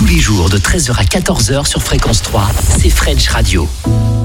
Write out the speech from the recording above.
Tous les jours de 13h à 14h sur Fréquence 3, c'est French Radio.